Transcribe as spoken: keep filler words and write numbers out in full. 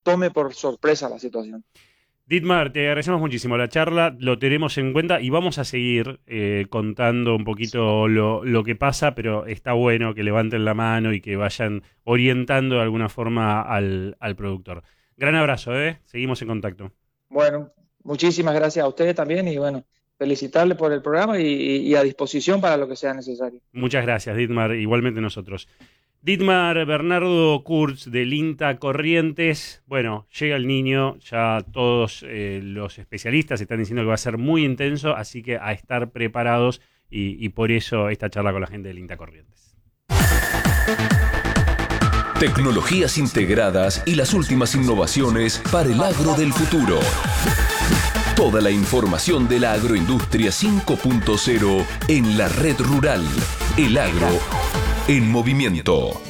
tome por sorpresa la situación. Dietmar, te agradecemos muchísimo la charla, lo tenemos en cuenta y vamos a seguir eh, contando un poquito lo, lo que pasa, pero está bueno que levanten la mano y que vayan orientando de alguna forma al, al productor. Gran abrazo, ¿eh? Seguimos en contacto. Bueno, muchísimas gracias a ustedes también y bueno, felicitarles por el programa y, y a disposición para lo que sea necesario. Muchas gracias, Dietmar, igualmente nosotros. Dietmar Bernardo Kurz del INTA Corrientes. Bueno, llega el niño, ya todos eh, los especialistas están diciendo que va a ser muy intenso, así que a estar preparados y, y por eso esta charla con la gente del INTA Corrientes. Tecnologías integradas y las últimas innovaciones para el agro del futuro. Toda la información de la agroindustria cinco punto cero en la red rural. El agro en movimiento.